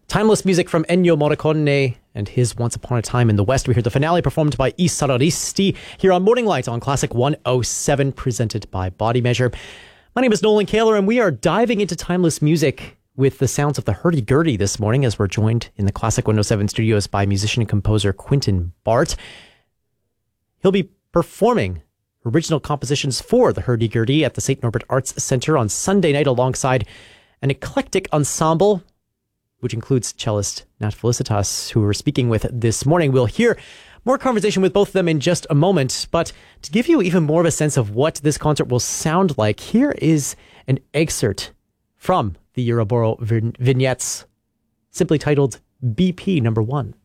Timeless music from Ennio Morricone and his Once Upon a Time in the West. We heard the finale performed by I Sararisti here on Morning Light on Classic 107, presented by Body Measure. My name is Nolan Kaler, and we are diving into timeless music with the sounds of the hurdy-gurdy this morning, as we're joined in the Classic 107 studios by musician and composer Quentin Bart. He'll be performing original compositions for the hurdy-gurdy at the St. Norbert Arts Center on Sunday night alongside an eclectic ensemble, which includes cellist Nat Felicitas, who we're speaking with this morning. We'll hear more conversation with both of them in just a moment, but to give you even more of a sense of what this concert will sound like, here is an excerpt from the Euroboro vignettes, simply titled BP Number 1.